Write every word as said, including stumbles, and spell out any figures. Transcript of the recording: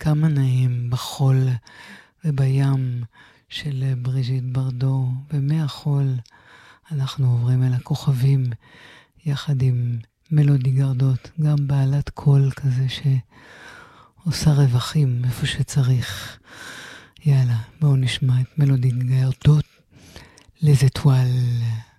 כמה נעים בחול ובים של בריז'יט ברדו, ומהחול אנחנו עוברים אל הכוכבים יחד עם מלודי גרדות, גם בעלת קול כזה שעושה רווחים איפה שצריך. יאללה, בואו נשמע את מלודי גרדות, Les Étoiles.